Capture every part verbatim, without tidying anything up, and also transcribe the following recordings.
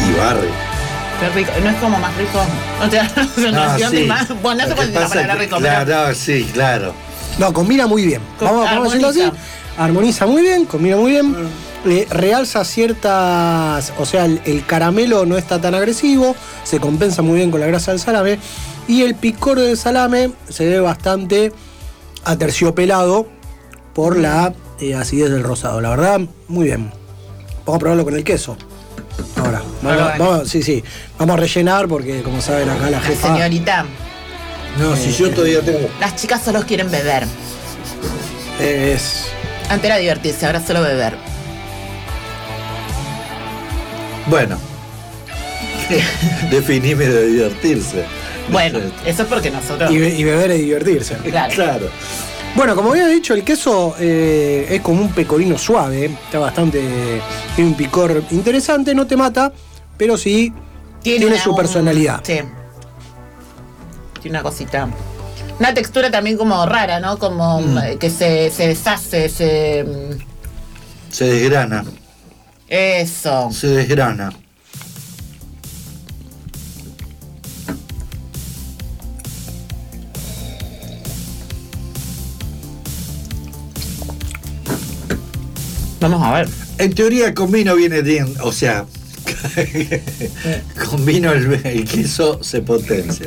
Uribarri. Qué rico. ¿No es como más rico? No te da la sensación de más. Bueno, no se puede decir la palabra rico, claro, pero... no, sí, claro. No, combina muy bien. Vamos, vamos a decirlo así. Armoniza muy bien, combina muy bien. Eh, realza ciertas... O sea, el, el caramelo no está tan agresivo, se compensa muy bien con la grasa del salame. Y el picor del salame se ve bastante aterciopelado por la eh, acidez del rosado. La verdad, muy bien. Vamos a probarlo con el queso. Ahora, vamos, vamos, sí, sí. Vamos a rellenar porque, como saben, acá la jefa... Señorita. No, si yo todavía tengo... Las chicas solo quieren beber. Es... Antes era divertirse, ahora solo beber. Bueno. Definime de divertirse. Bueno, eso es porque nosotros... Y, y beber es divertirse. Claro. Claro. Bueno, como había dicho, el queso eh, es como un pecorino suave. eh. Está bastante... Tiene un picor interesante, no te mata, pero sí tiene, tiene su un, personalidad. Sí. Tiene una cosita. Una textura también como rara, ¿no? Como mm. que se, se deshace, se... Se desgrana. Eso. Se desgrana. Vamos a ver. En teoría con vino viene bien, o sea, con vino el, el queso se potencia.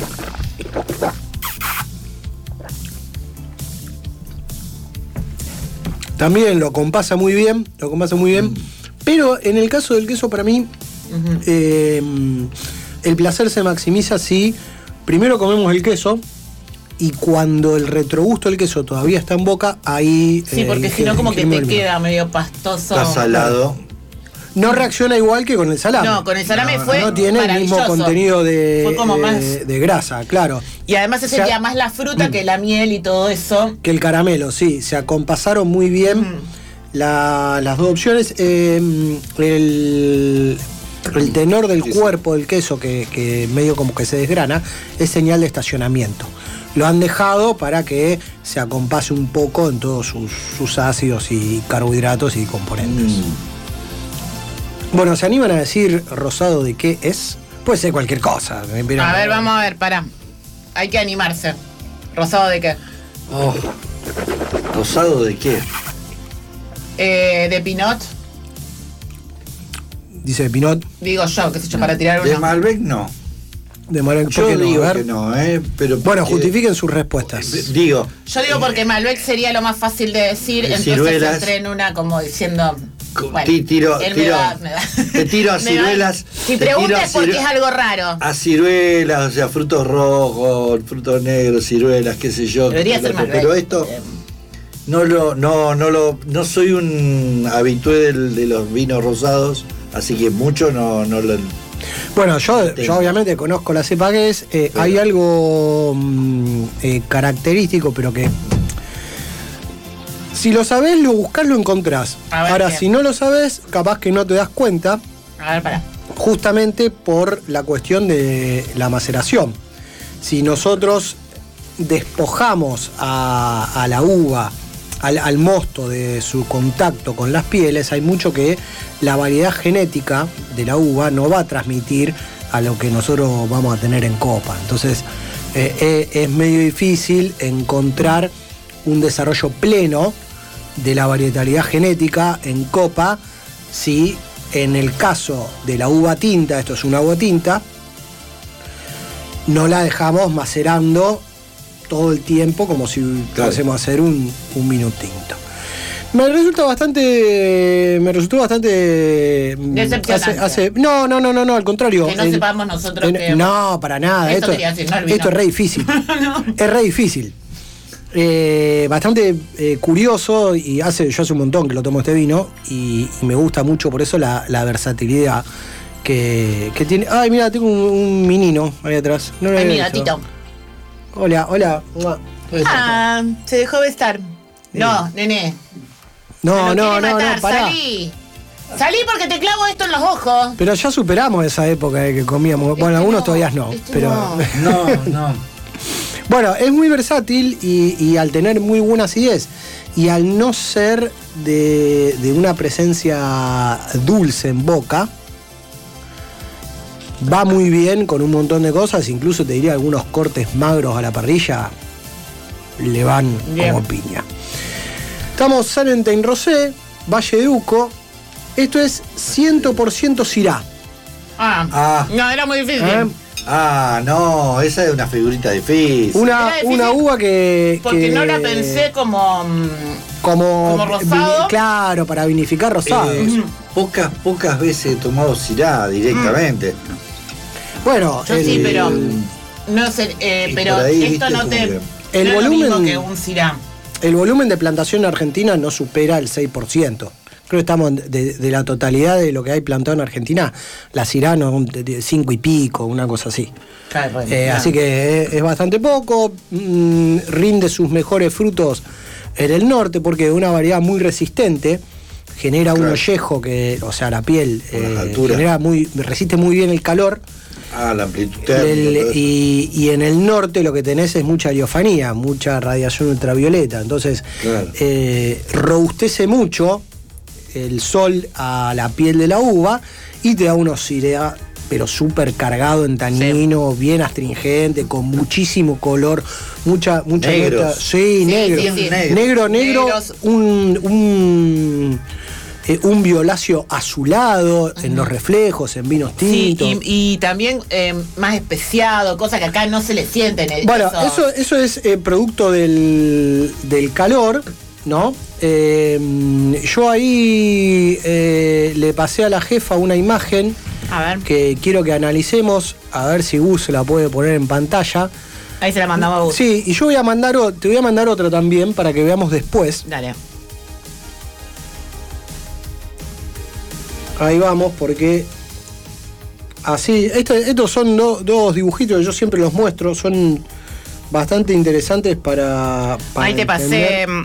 También lo compasa muy bien, lo compasa muy bien. Mm. Pero en el caso del queso, para mí, uh-huh. eh, el placer se maximiza si primero comemos el queso y cuando el retrogusto del queso todavía está en boca, ahí... Sí, porque eh, si no como que te queda medio pastoso. Está salado. No reacciona igual que con el salame. No, con el salame no, fue No tiene el mismo contenido de, fue como más... de, de grasa, claro. Y además se sentía o sea, más la fruta mm. que la miel y todo eso. Que el caramelo, sí. Se acompasaron muy bien mm. la, las dos opciones. Eh, el, el tenor del sí, cuerpo sí. del queso, que, que medio como que se desgrana, es señal de estacionamiento. Lo han dejado para que se acompase un poco en todos sus, sus ácidos y carbohidratos y componentes. Mm. Bueno, ¿se animan a decir rosado de qué es? Puede ser cualquier cosa. Pero a ver, vamos a ver, pará. Hay que animarse. ¿Rosado de qué? Oh. ¿Rosado de qué? Eh, de Pinot. Dice de Pinot. Digo yo, qué sé yo, para tirar uno. De Malbec no. De Malbec, yo no? digo que no, ¿eh? Pero bueno, justifiquen sus respuestas. Eh, digo. Yo digo porque Malbec sería lo más fácil de decir, entonces ciruelas. Entré en una como diciendo... Bueno, tiro, tiro, me da, me da. Te tiro a ciruelas. Si preguntas es porque es algo raro. A ciruelas, o sea, frutos rojos, frutos negros, ciruelas, qué sé yo. Debería ser Malbec. Pero esto no lo, no, no lo, no soy un habitué del, de los vinos rosados, así que mucho no, no lo. Bueno, yo, yo obviamente conozco la cepa que es. Eh, hay algo mm, eh, característico, pero que. Si lo sabés, lo buscás, lo encontrás. Ahora, bien. Si no lo sabés, capaz que no te das cuenta. A ver, pará. Justamente por la cuestión de la maceración. Si nosotros despojamos a, a la uva, al, al mosto de su contacto con las pieles, hay mucho que la variedad genética de la uva no va a transmitir a lo que nosotros vamos a tener en copa. Entonces, eh, es medio difícil encontrar un desarrollo pleno de la varietariedad genética en copa si en el caso de la uva tinta, esto es una uva tinta, no la dejamos macerando todo el tiempo como si claro. fuésemos a hacer un, un vino tinto. Me resulta bastante. Me resultó bastante. Decepcionante. Hace, hace, no, no, no, no, no, al contrario. Que no el, sepamos nosotros el, que. No, para nada. Esto, esto, decir, no esto es re difícil. No. Es re difícil. Eh, bastante eh, curioso, y hace yo hace un montón que lo tomo este vino y, y me gusta mucho por eso la, la versatilidad que, que tiene. Ay, mira, tengo un, un menino ahí atrás. No Ay, mi gatito. Hola, hola. Ah, se dejó de estar. No, sí. Nene. No, no, no, no, pará. Salí. Salí porque te clavo esto en los ojos. Pero ya superamos esa época de que comíamos. Este bueno, algunos no, todavía no. Este pero no, no. no. Bueno, es muy versátil y, y al tener muy buena acidez y al no ser de, de una presencia dulce en boca, va muy bien con un montón de cosas, incluso te diría algunos cortes magros a la parrilla le van bien como piña. Estamos Salentine Rosé, Valle de Uco. Esto es cien por ciento Syrah. Ah, Ah. no, era muy difícil. ¿Eh? Ah, no, esa es una figurita difícil. Una, Era difícil una uva que. Porque que- no la pensé como. mm, Como, como rosado. vi- claro, para vinificar rosado. Eh, pocas, pocas veces he tomado Syrah directamente. Bueno, Yo el, sí, pero. No sé, eh, Y pero por ahí, esto viste, no como te. que- El no es lo volumen- mismo que un Syrah. el volumen de plantación en Argentina no supera el seis por ciento. Creo que estamos de, de la totalidad de lo que hay plantado en Argentina, la Syrah no, de- de cinco y pico, una cosa así. Claro, Eh, claro. Así que es, es bastante poco, mm, rinde sus mejores frutos en el norte porque es una variedad muy resistente, genera un Claro. ollejo que, o sea, la piel Con las eh, alturas. genera muy, resiste muy bien el calor. Ah, la amplitud El- térmica. todo eso. y, y en el norte lo que tenés es mucha heliofanía, mucha radiación ultravioleta. Entonces, Claro. eh, robustece mucho el sol a la piel de la uva y te da unos Syrah, pero súper cargado en tanino, bien astringente, con muchísimo color, mucha, mucha Negros. nota. Sí, Sí, negro. sí, sí. Negro, negro, Negros. un, un, eh, un violáceo azulado en los reflejos, en vinos Sí, tintos. y, y también eh, más especiado, cosa que acá no se le siente en el Bueno, eso, eso es eh, producto del, del calor, ¿no? Eh, yo ahí eh, le pasé a la jefa una imagen A ver, que quiero que analicemos, a ver si Gus se la puede poner en pantalla. ahí se la mandamos a vos. Sí, y yo voy a mandar, o- te voy a mandar otra también para que veamos después. Dale. Ahí vamos, porque así, este- estos son do- dos dibujitos que yo siempre los muestro, son bastante interesantes para, para Ahí te pasé entender mm,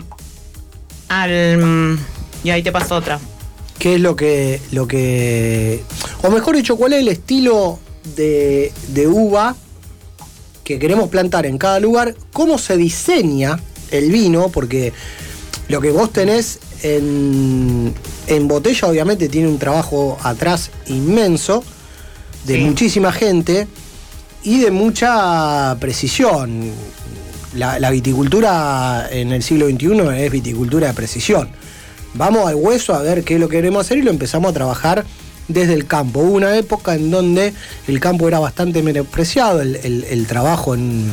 al. mm, Y ahí te pasó otra. qué es lo que, lo que, o mejor dicho, cuál es el estilo de, de uva que queremos plantar en cada lugar, cómo se diseña el vino, porque lo que vos tenés en, en botella obviamente tiene un trabajo atrás inmenso, de Sí. muchísima gente y de mucha precisión. La, la viticultura en el siglo veintiuno es viticultura de precisión. Vamos al hueso a ver qué es lo que queremos hacer y lo empezamos a trabajar desde el campo. Hubo una época en donde el campo era bastante menospreciado, el, el- el trabajo en,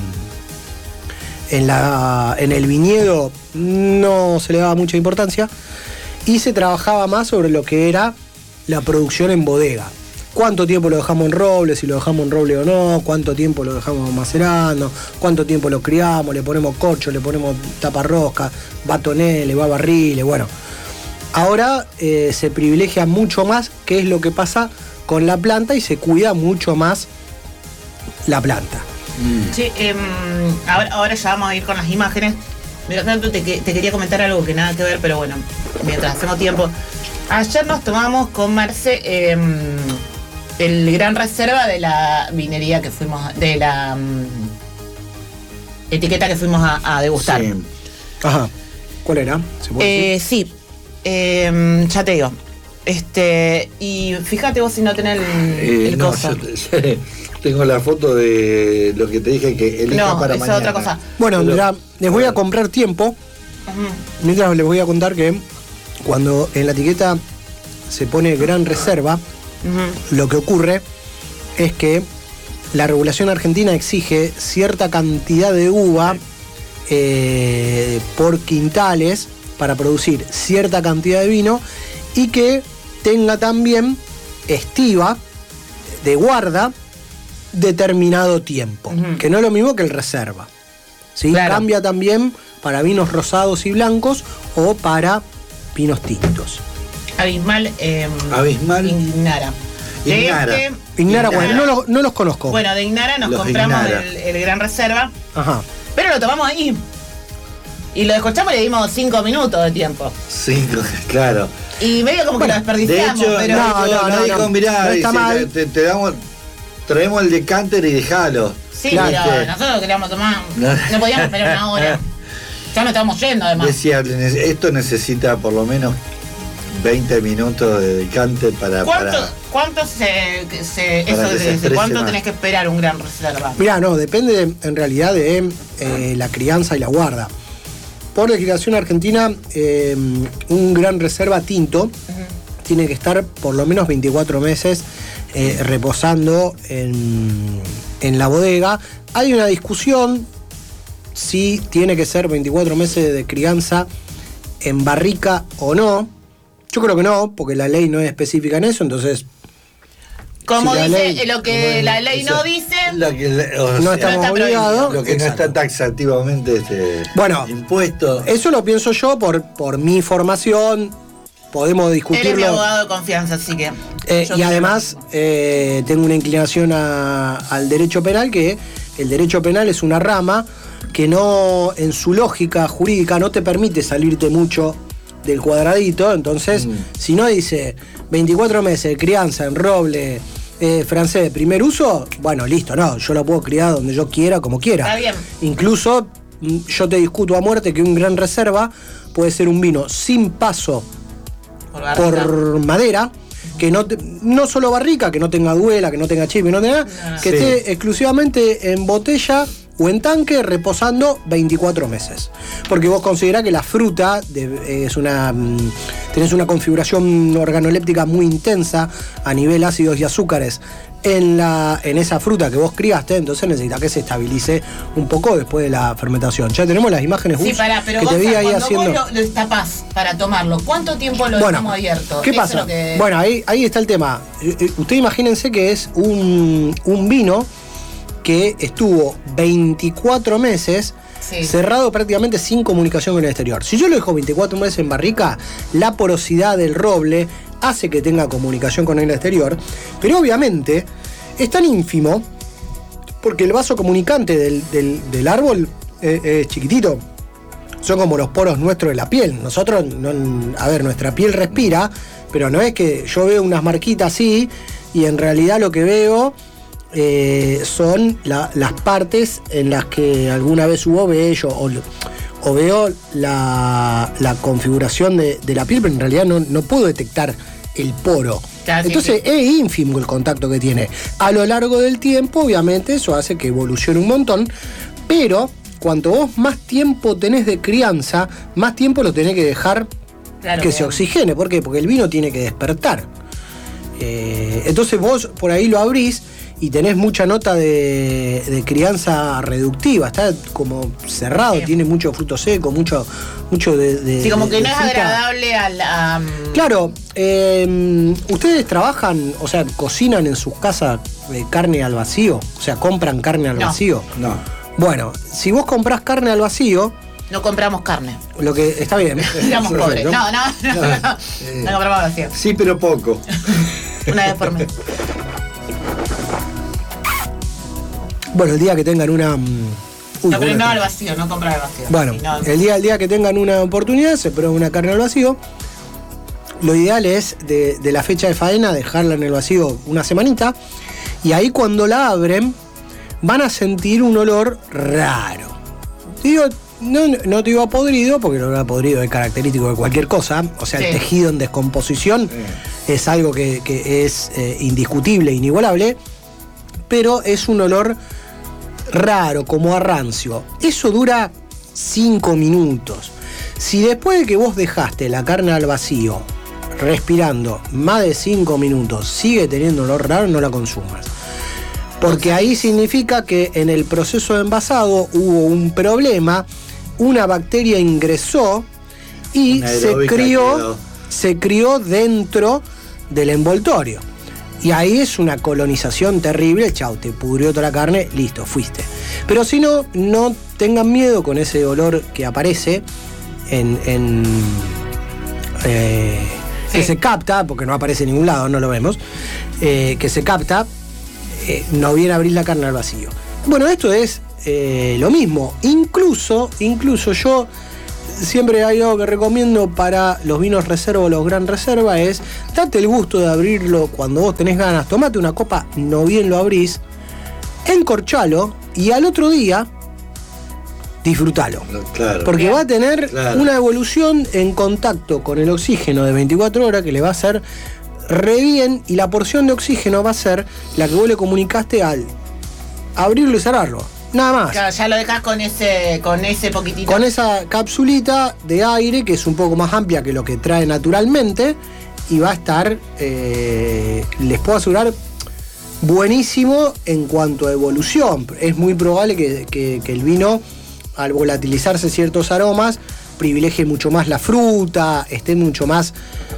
en, la, en el viñedo no se le daba mucha importancia y se trabajaba más sobre lo que era la producción en bodega. Cuánto tiempo lo dejamos en roble, si lo dejamos en roble o no, cuánto tiempo lo dejamos macerando, cuánto tiempo lo criamos, le ponemos corcho, le ponemos taparrosca, va tonel, va barriles, bueno. Ahora eh, se privilegia mucho más qué es lo que pasa con la planta y se cuida mucho más la planta. Sí, em, ahora, ahora ya vamos a ir con las imágenes. Mientras tanto, te, que- te quería comentar algo que nada que ver, pero bueno, mientras hacemos tiempo. Ayer nos tomamos con Marce em, el gran reserva de la vinería que fuimos, de la mm, etiqueta que fuimos a, a degustar. Sí. Ajá. ¿Cuál era? ¿Se puede Eh, sí, em, ya te digo. Este, y fíjate vos si no tenés el, Eh, el no, coso. yo te- tengo la foto de lo que te dije que elija No, para esa es mañana. otra cosa. Bueno, Pero- mirá, les voy a comprar tiempo. Ujú. Mientras les voy a contar que cuando en la etiqueta se pone gran reserva, Ujú. lo que ocurre es que la regulación argentina exige cierta cantidad de uva eh, por quintales para producir cierta cantidad de vino y que tenga también estiva de guarda determinado tiempo, Ujú. que no es lo mismo que el reserva. ¿Sí? Claro. Cambia también para vinos rosados y blancos o para vinos tintos. Abismal. em, Abismal. Ignara. De Ignara. este, Ignara, Ignara. bueno, no, los- no los conozco. bueno, de Ignara nos Los compramos Ignara. el, el Gran Reserva, Ajá. pero lo tomamos ahí. Y lo descorchamos y le dimos cinco minutos de tiempo. Sí, claro. Y medio como Bueno, que lo De desperdiciamos, hecho, pero. no, no, no, no, no, dijo, no. mirá, No está dice, mal. te, te damos, traemos el decanter y dejalo. Sí, Claro. pero nosotros queríamos tomar. No. No podíamos esperar una hora. Ya nos estábamos yendo además. Decía, esto necesita por lo menos veinte minutos de decante para... ¿Cuánto, para cuánto se, se para eso que se de- estrese cuánto más. tenés que esperar un gran reserva? Mirá, no, depende en realidad de eh, la crianza y la guarda. Por legislación argentina, eh, un gran reserva tinto tiene que estar por lo menos veinticuatro meses eh, reposando en, en la bodega. Hay una discusión si tiene que ser veinticuatro meses de crianza en barrica o no. Yo creo que no, porque la ley no es específica en eso, entonces... Como si la dice, ley- eh, lo que Bueno, la ley no eso- dice, lo que le- o No sea, estamos está prohibido. obligados. lo que no Exacto. está taxativamente este, Bueno, impuesto. Eso lo pienso yo por, por mi formación. Podemos él es mi discutirlo. abogado de confianza, así que... Eh, yo y creo- además eh, tengo una inclinación a- al derecho penal, que el derecho penal es una rama que no, en su lógica jurídica, no te permite salirte mucho del cuadradito. Entonces, Mm. si no dice veinticuatro meses de crianza en roble eh, francés de primer uso, bueno, listo, no, yo lo puedo criar donde yo quiera, como quiera. Está bien. Incluso mm, yo te discuto a muerte que un gran reserva puede ser un vino sin paso Por barrica. por madera, que no te- no solo barrica, que no tenga duela, que no tenga chip, que no tenga nada, No. que Sí. esté exclusivamente en botella o en tanque reposando veinticuatro meses. Porque vos considerás que la fruta de- es una mm, tenés una configuración organoléptica muy intensa a nivel ácidos y azúcares en la en esa fruta que vos criaste, entonces necesitas que se estabilice un poco después de la fermentación. Ya tenemos las imágenes, Sí, Gus, pará, pero que te vos, vi ahí cuando haciendo. vos lo, lo destapás para tomarlo, ¿cuánto tiempo lo Bueno, dejamos abierto? ¿qué Eso pasa? es lo que- Bueno, ahí, ahí está el tema. Eh, eh, Usted imagínense que es un, un vino que estuvo veinticuatro meses Sí. cerrado prácticamente sin comunicación con el exterior. Si yo lo dejo veinticuatro meses en barrica, la porosidad del roble hace que tenga comunicación con el exterior, pero obviamente es tan ínfimo porque el vaso comunicante del, del- del árbol eh, es chiquitito. Son como los poros nuestros de la piel. Nosotros, no- a ver, nuestra piel respira, pero no es que yo veo unas marquitas así y en realidad lo que veo eh, son la- las partes en las que alguna vez hubo vello o, o veo la, la configuración de, de la piel, pero en realidad no, no puedo detectar el poro. Claro, sí, Entonces sí. es ínfimo el contacto que tiene. A lo largo del tiempo, obviamente, eso hace que evolucione un montón, pero cuanto vos más tiempo tenés de crianza, más tiempo lo tenés que dejar Claro que que- se oxigene. ¿Por qué? Porque el vino tiene que despertar. Eh, entonces vos por ahí lo abrís y tenés mucha nota de, de crianza reductiva, está como cerrado, Sí. tiene mucho fruto seco, mucho, mucho de, de- Sí, como que de no es fruta. agradable a la... Claro, eh, ustedes trabajan, o sea, cocinan en sus casas eh, carne al vacío, o sea, compran carne al No. vacío. No. Bueno, si vos comprás carne al vacío, No compramos carne. lo que está bien. Éramos pobres. Perfecto. No, no, no. No, Ah, no compramos vacío. Sí, pero poco. Una vez por mes. Bueno, el día que tengan una. mm, uy, No, pero bueno, no al vacío, no comprar al vacío. Bueno, Sí, no. el día, el día que tengan una oportunidad, se prueba una carne al vacío. Lo ideal es de, de la fecha de faena dejarla en el vacío una semanita. Y ahí cuando la abren, van a sentir un olor raro. Digo, no, no te digo a podrido, porque el olor a podrido es característico de cualquier cosa. O sea, el Sí. tejido en descomposición es algo que, que es eh, indiscutible, inigualable. Pero es un olor raro, como a rancio. Eso dura cinco minutos. Si después de que vos dejaste la carne al vacío, respirando más de cinco minutos, sigue teniendo olor raro, no la consumas. Porque ahí significa que en el proceso de envasado hubo un problema, una bacteria ingresó y Una se aeróbica crió, quedó. se crió dentro del envoltorio. Y ahí es una colonización terrible, chau, te pudrió toda la carne, listo, fuiste. Pero si no, no tengan miedo con ese olor que aparece en, en, eh, Sí. que se capta, porque no aparece en ningún lado, no lo vemos, eh, que se capta, eh, no viene a abrir la carne al vacío. Bueno, esto es eh, lo mismo. Incluso, incluso yo siempre hay algo que recomiendo para los vinos reserva o los gran reserva es date el gusto de abrirlo cuando vos tenés ganas, tomate una copa, no bien lo abrís, encorchalo y al otro día disfrútalo. Claro. Porque va a tener Claro. una evolución en contacto con el oxígeno de veinticuatro horas que le va a hacer re bien, y la porción de oxígeno va a ser la que vos le comunicaste al abrirlo y cerrarlo. Nada más. Claro, ya lo dejas con ese, con ese poquitito. Con esa capsulita de aire que es un poco más amplia que lo que trae naturalmente, y va a estar, eh, les puedo asegurar, buenísimo en cuanto a evolución. Es muy probable que, que, que el vino, al volatilizarse ciertos aromas, privilegie mucho más la fruta, esté mucho más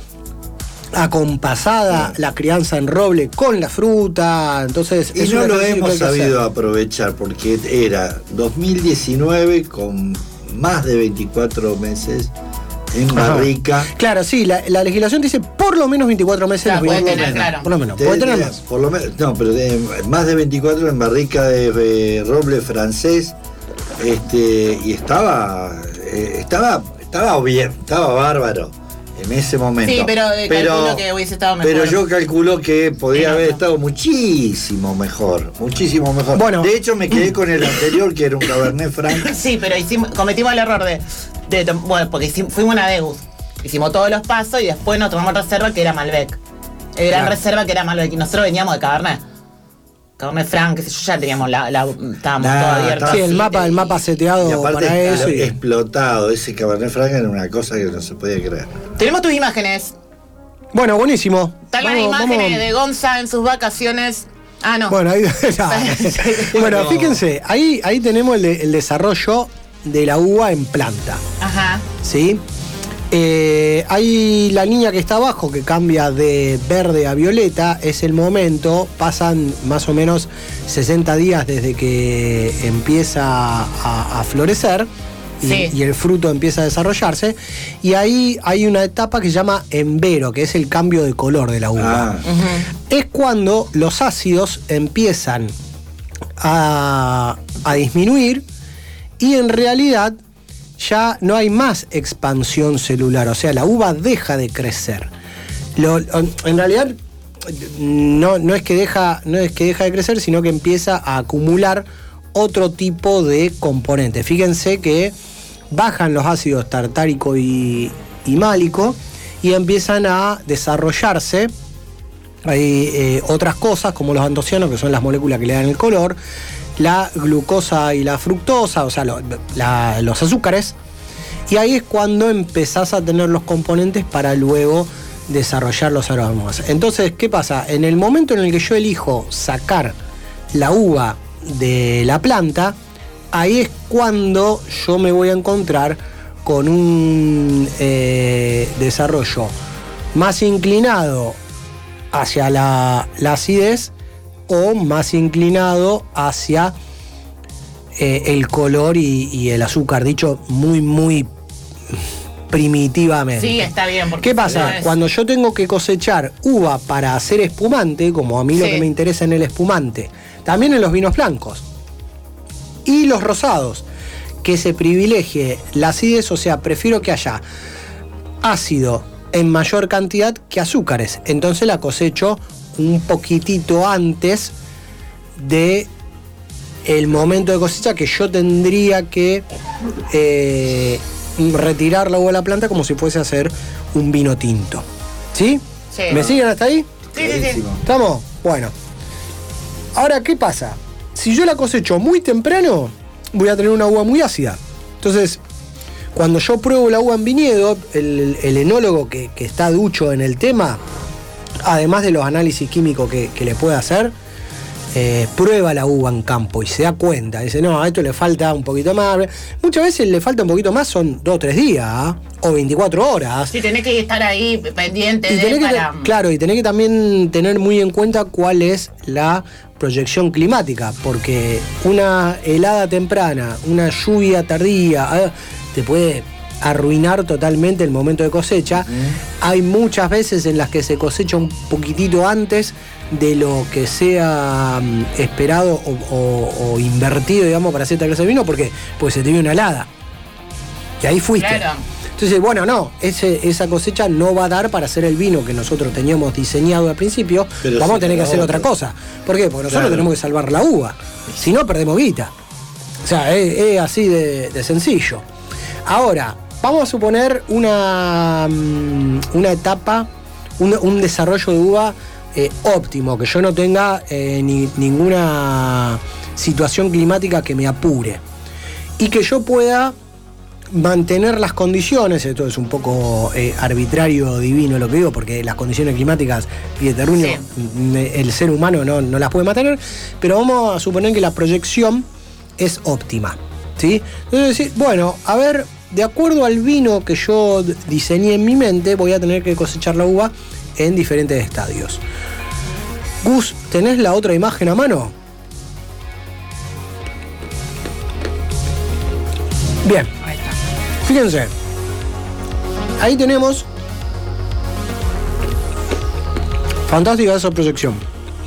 acompasada Sí. la crianza en roble con la fruta. Entonces, Y es no un lo ejercicio que hemos hay que hacer. sabido aprovechar porque era dos mil diecinueve con más de veinticuatro meses en Ajá. barrica. Claro, sí, la, la legislación dice por lo menos veinticuatro meses. Claro, los puede vinos. tener, claro. Por lo menos, De- puede tener de- más. Por lo menos, no, pero de- más de veinticuatro en barrica de, de roble francés. Este, y estaba, eh, estaba, estaba bien, estaba bárbaro en ese momento. Sí, pero, eh, calculo que hubiese estado mejor. Pero yo calculo que podría En haber otro. estado muchísimo mejor, muchísimo mejor. Bueno. De hecho, me quedé con el anterior, que era un Cabernet Franc. Sí, pero hicimos, cometimos el error de, de tom- bueno, porque hicimos, fuimos a una Degus. Hicimos todos los pasos y después nos tomamos reserva que era Malbec. El gran Claro. reserva que era Malbec. Y nosotros veníamos de Cabernet. Cabernet Franc, qué sé yo, ya teníamos la, la estábamos Nah, todo abiertos. Sí, el así, mapa, te- el mapa seteado Y aparte, para claro, eso. y- explotado. Ese Cabernet Franc era una cosa que no se podía creer. Tenemos tus imágenes. Bueno, buenísimo. Están las Vamos- imágenes vamos- de Gonza en sus vacaciones. Ah, no. Bueno, ahí, bueno, No. fíjense, ahí, ahí tenemos el, de- el desarrollo de la uva en planta. Ajá. ¿Sí? Eh, hay la línea que está abajo que cambia de verde a violeta, es el momento, pasan más o menos sesenta días desde que empieza a, a florecer y, Sí. y el fruto empieza a desarrollarse, y ahí hay una etapa que se llama embero, que es el cambio de color de la uva. Ah, Ujú. Es cuando los ácidos empiezan a, a disminuir y en realidad ya no hay más expansión celular, o sea, la uva deja de crecer. Lo- en realidad no, no, es que deja, no es que deja de crecer, sino que empieza a acumular otro tipo de componentes. Fíjense que bajan los ácidos tartárico y, y málico y empiezan a desarrollarse hay eh, otras cosas como los antocianos, que son las moléculas que le dan el color, la glucosa y la fructosa, o sea, lo- la- los azúcares, y ahí es cuando empezás a tener los componentes para luego desarrollar los aromas. Entonces, ¿qué pasa? En el momento en el que yo elijo sacar la uva de la planta, ahí es cuando yo me voy a encontrar con un eh, desarrollo más inclinado hacia la, la acidez o más inclinado hacia eh, el color y, y el azúcar, dicho muy, muy primitivamente. Sí, está bien. porque ¿Qué si pasa? no es- Cuando yo tengo que cosechar uva para hacer espumante, como a mí lo Sí. que me interesa en el espumante, también en los vinos blancos y los rosados, que se privilegie la acidez, o sea, prefiero que haya ácido en mayor cantidad que azúcares. Entonces la cosecho un poquitito antes de el momento de cosecha, que yo tendría que eh, retirar la uva de la planta como si fuese a hacer un vino tinto. ¿Sí? Sí. ¿Me siguen hasta ahí? Sí, sí, sí. clarísimo. ¿Estamos? Bueno. Ahora, ¿qué pasa? Si yo la cosecho muy temprano, voy a tener una uva muy ácida. Entonces, cuando yo pruebo la uva en viñedo, el, el enólogo que, que está ducho en el tema, además de los análisis químicos que, que le puede hacer, eh, prueba la uva en campo y se da cuenta. Dice, no, a esto le falta un poquito más. Muchas veces le falta un poquito más, son dos o tres días, ¿ah? O veinticuatro horas. Sí, tenés que estar ahí pendiente Y de tenés que, para... te- claro, y tenés que también tener muy en cuenta cuál es la proyección climática, porque una helada temprana, una lluvia tardía, ah, te puede arruinar totalmente el momento de cosecha. Hay muchas veces en las que se cosecha un poquitito antes de lo que sea mm, esperado o, o- o invertido, digamos, para hacer esta clase de vino, porque pues se te viene una helada. Y ahí fuiste. Claro. Entonces, bueno, no, ese, esa cosecha no va a dar para hacer el vino que nosotros teníamos diseñado al principio. Pero Vamos sí a tener que para hacer otro. otra cosa. ¿Por qué? Porque nosotros Claro. tenemos que salvar la uva. Si no, perdemos guita. O sea, es, es así de, de sencillo. Ahora, vamos a suponer una, una etapa, un, un desarrollo de uva eh, óptimo, que yo no tenga eh, ni, ninguna situación climática que me apure. Y que yo pueda mantener las condiciones, esto es un poco eh, arbitrario, divino lo que digo, porque las condiciones climáticas y de terruño, sí. el ser humano no, no las puede mantener, pero vamos a suponer que la proyección es óptima, ¿sí? Entonces decir, bueno, a ver, de acuerdo al vino que yo diseñé en mi mente, voy a tener que cosechar la uva en diferentes estadios. Gus, ¿tenés la otra imagen a mano? Bien. Fíjense, ahí tenemos fantástica esa proyección.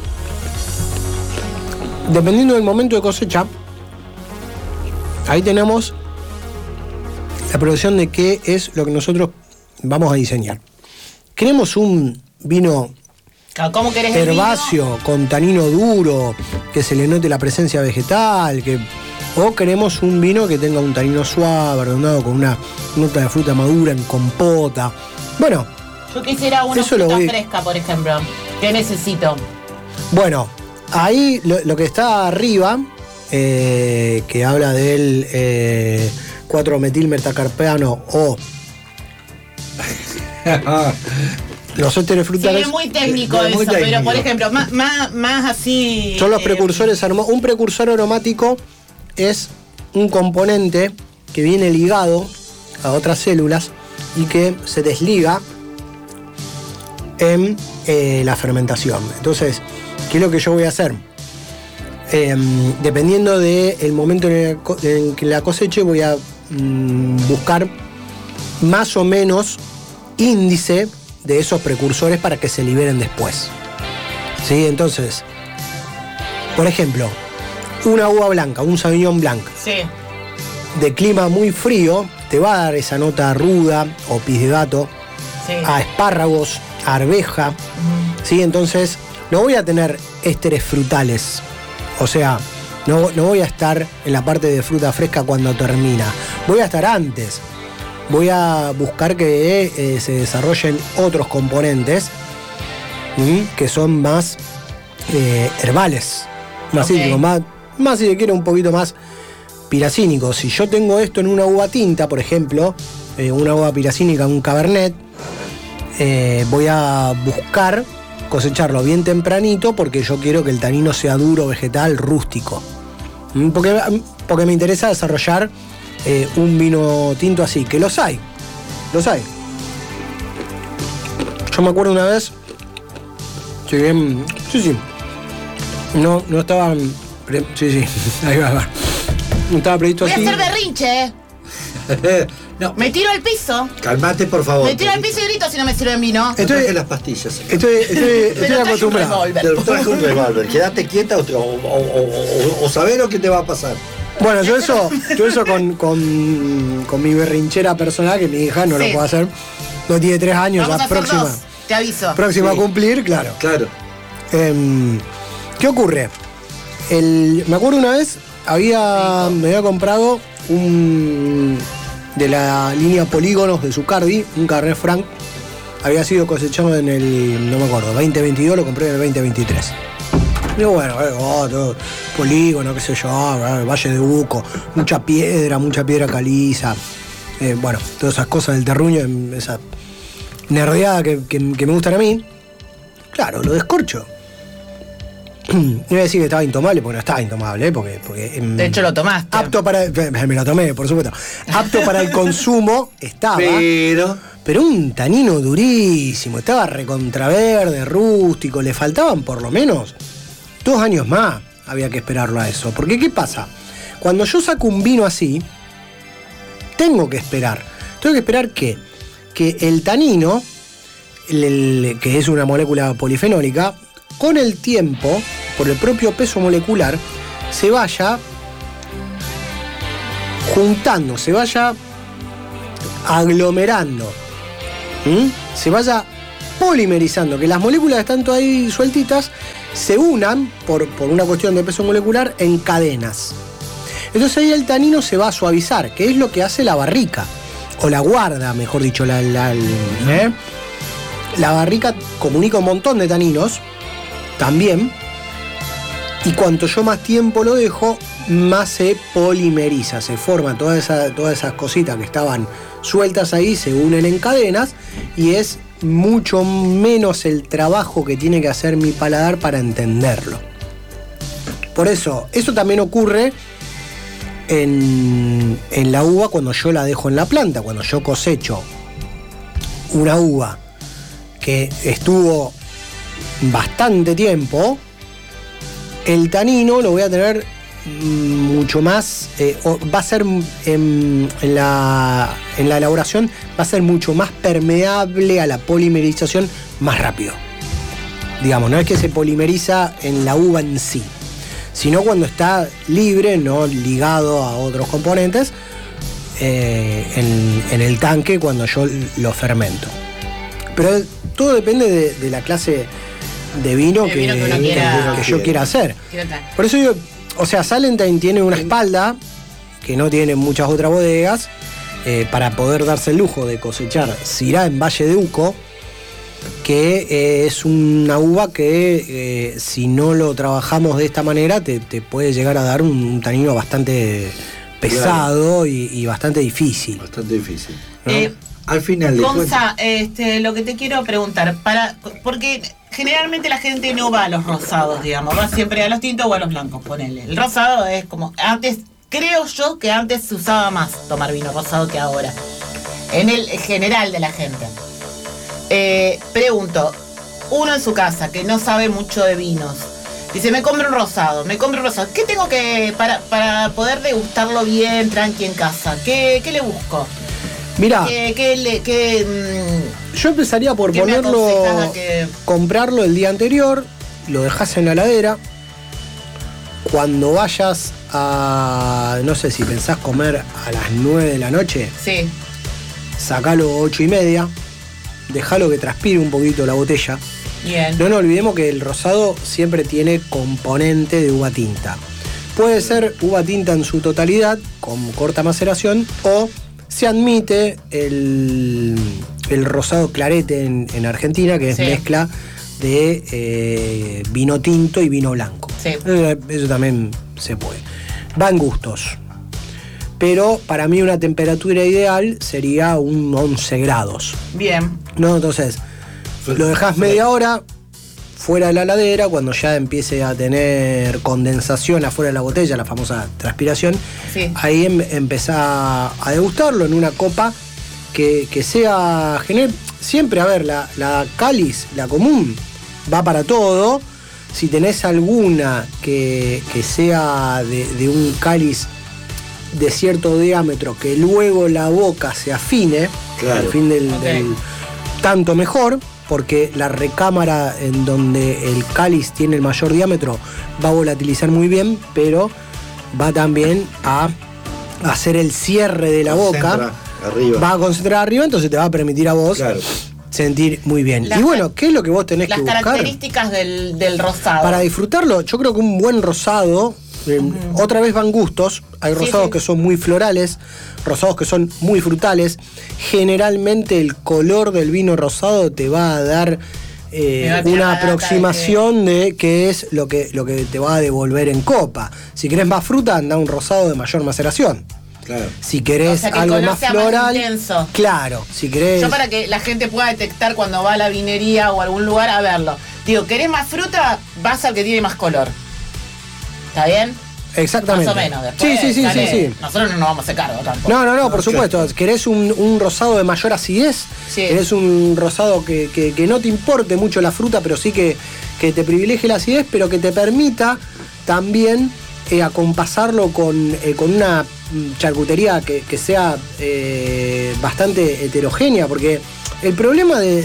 Dependiendo del momento de cosecha, ahí tenemos la proyección de qué es lo que nosotros vamos a diseñar. Queremos un vino ¿Cómo querés herbáceo, el vino? con tanino duro, que se le note la presencia vegetal, que... o queremos un vino que tenga un tanino suave, redondado, con una nota de fruta madura en compota. Bueno, yo quisiera una eso fruta voy... fresca, por ejemplo. ¿Qué necesito? Bueno, ahí lo, lo que está arriba, eh, que habla del eh, cuatro metil metacarpeano o los ésteres frutales. Sí, es muy técnico es eso, muy técnico. Pero por ejemplo, más, más, más así. Son los eh, precursores aromáticos. Un precursor aromático es un componente que viene ligado a otras células y que se desliga en eh, la fermentación. Entonces, ¿qué es lo que yo voy a hacer? Eh, dependiendo del momento en, el, en que la coseche, voy a mm, buscar más o menos índice de esos precursores para que se liberen después. ¿Sí? Entonces, por ejemplo, una uva blanca, un Sauvignon Blanc, sí. de clima muy frío, te va a dar esa nota ruda o pis de gato, sí. a espárragos, a arveja, uh-huh. ¿sí? Entonces no voy a tener ésteres frutales, o sea, no, no voy a estar en la parte de fruta fresca cuando termina, voy a estar antes, voy a buscar que eh, se desarrollen otros componentes ¿sí? que son más eh, herbales, más okay. cítricos, más, más si se quiere un poquito más piracínico. Si yo tengo esto en una uva tinta, por ejemplo, eh, una uva piracínica, un cabernet, eh, voy a buscar cosecharlo bien tempranito porque yo quiero que el tanino sea duro, vegetal, rústico. Porque, porque me interesa desarrollar eh, un vino tinto así, que los hay, los hay. Yo me acuerdo una vez, si bien, sí, sí, no, no estaban, sí, sí, ahí va, va. No estaba previsto Voy así. Voy a hacer berrinche. No. Me tiro al piso. Calmate, por favor. Me tiro al piso y grito si no me sirven vino. Te traje las pastillas. Estoy, estoy, estoy acostumbrado. Te traje un revólver. Quédate quieta o, o, o, o, o saber lo que te va a pasar. Bueno, yo eso, yo eso con, con, con mi berrinchera personal, que mi hija no sí. lo puede hacer. No tiene tres años, Vamos ya a hacer próxima. Dos. Te aviso. Próxima sí. a cumplir, claro. Claro. Eh, ¿Qué ocurre? El, me acuerdo una vez, había, me había comprado un de la línea Polígonos de Zucardi, un Cabernet Franc. Había sido cosechado en el, no me acuerdo, veinte veintidós, lo compré en el veinte veintitrés. Digo, bueno, oh, todo, polígono, qué sé yo, Valle de Uco, mucha piedra, mucha piedra caliza. Eh, bueno, todas esas cosas del terruño, esa nerdeada que, que, que me gustan a mí. Claro, lo descorcho. No iba a decir que estaba intomable, porque no estaba intomable, ¿eh? porque, porque de hecho lo tomaste. Apto para, me lo tomé, por supuesto. Apto para el consumo estaba. Pero. Pero un tanino durísimo, estaba recontraverde, rústico, le faltaban por lo menos dos años más. Había que esperarlo a eso. Porque ¿qué pasa? Cuando yo saco un vino así, tengo que esperar. Tengo que esperar que, que el tanino, el, el, que es una molécula polifenólica, con el tiempo, por el propio peso molecular, se vaya juntando, se vaya aglomerando, ¿Mm? se vaya polimerizando, que las moléculas que están todas ahí sueltitas se unan por, por una cuestión de peso molecular en cadenas. Entonces ahí el tanino se va a suavizar, que es lo que hace la barrica, o la guarda, mejor dicho, la, la, ¿eh? la barrica comunica un montón de taninos, también, y cuanto yo más tiempo lo dejo, más se polimeriza, se forman todas esas, todas esas cositas que estaban sueltas ahí, se unen en cadenas, y es mucho menos el trabajo que tiene que hacer mi paladar para entenderlo. Por eso, eso también ocurre en, en la uva cuando yo la dejo en la planta, cuando yo cosecho una uva que estuvo bastante tiempo, el tanino lo voy a tener mucho más, eh, va a ser en, en, la, en la elaboración, va a ser mucho más permeable a la polimerización más rápido. Digamos, no es que se polimeriza en la uva en sí, sino cuando está libre, no ligado a otros componentes, eh, en, en el tanque cuando yo lo fermento. Pero todo depende de, de la clase de vino, de que, vino que, uno que, quiera, que yo quiera hacer. Quiera. Por eso digo, o sea, Salentine tiene una espalda que no tienen muchas otras bodegas, eh, para poder darse el lujo de cosechar Syrah en Valle de Uco, que eh, es una uva que eh, si no lo trabajamos de esta manera te, te puede llegar a dar un, un tanino bastante pesado, claro, y, y bastante difícil. Bastante difícil, ¿no? Eh, Al final de Gonza, este, lo que te quiero preguntar, para, porque generalmente la gente no va a los rosados, digamos, va siempre a los tintos o a los blancos, ponele. El rosado es como, antes, creo yo que antes se usaba más tomar vino rosado que ahora, en el general de la gente. Eh, pregunto, uno en su casa que no sabe mucho de vinos, dice, me compro un rosado, me compro un rosado, ¿qué tengo que, para, para poder degustarlo bien, tranqui en casa, qué, qué le busco? Mirá, ¿Qué, qué le, qué, mmm, yo empezaría por ponerlo, que... comprarlo el día anterior, lo dejas en la heladera, cuando vayas a, no sé si pensás comer a las nueve de la noche, sí, sacalo ocho y media, dejalo que transpire un poquito la botella. Bien. No nos olvidemos que el rosado siempre tiene componente de uva tinta. Puede ser uva tinta en su totalidad, con corta maceración, o se admite el, el rosado clarete en, en Argentina, que es, sí, mezcla de eh, vino tinto y vino blanco. Sí. Eso, eso también se puede. Va en gustos. Pero para mí una temperatura ideal sería un once grados. Bien. ¿No? Entonces, lo dejás media hora fuera de la heladera, cuando ya empiece a tener condensación afuera de la botella, la famosa transpiración, sí, ahí em, empezá a degustarlo en una copa que, que sea general. Siempre, a ver, la, la cáliz, la común, va para todo. Si tenés alguna que, que sea de, de un cáliz de cierto diámetro, que luego la boca se afine, claro, al fin del, okay, del tanto mejor, porque la recámara en donde el cáliz tiene el mayor diámetro va a volatilizar muy bien, pero va también a hacer el cierre de la boca, arriba, va a concentrar arriba, entonces te va a permitir a vos, claro, sentir muy bien. Las, y bueno, ¿qué es lo que vos tenés que buscar? Las características del, del rosado. Para disfrutarlo, yo creo que un buen rosado, eh, uh-huh, otra vez van gustos, hay rosados, sí, sí, que son muy florales, rosados que son muy frutales. Generalmente el color del vino rosado te va a dar eh, va a una aproximación de, que... de qué es lo que, lo que te va a devolver en copa. Si querés más fruta, anda un rosado de mayor maceración. Claro. Si querés, o sea, que algo más floral, más claro, si querés... Yo, para que la gente pueda detectar cuando va a la vinería o a algún lugar a verlo, digo, ¿querés más fruta? Vas al que tiene más color. ¿Está bien? Exactamente. Más o menos. Después, sí, sí, sí, sale, sí, sí. Nosotros no nos vamos a hacer cargo tampoco. No, no, no, por supuesto. ¿Querés un, un rosado de mayor acidez? Sí. ¿Querés un rosado que, que, que no te importe mucho la fruta, pero sí que, que te privilegie la acidez, pero que te permita también eh, acompasarlo con, eh, con una charcutería que, que sea eh, bastante heterogénea? Porque el problema de,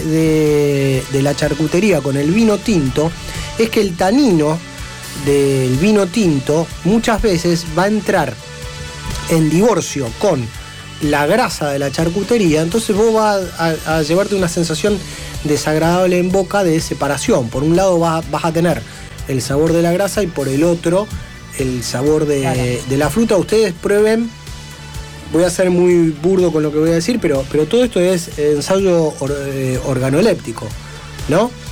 de, de la charcutería con el vino tinto es que el tanino del vino tinto muchas veces va a entrar en divorcio con la grasa de la charcutería, entonces vos vas a, a llevarte una sensación desagradable en boca de separación. Por un lado vas, vas a tener el sabor de la grasa y por el otro el sabor de, Claro. de la fruta. Ustedes prueben, voy a ser muy burdo con lo que voy a decir, pero, pero todo esto es ensayo or- eh, organoléptico, ¿no?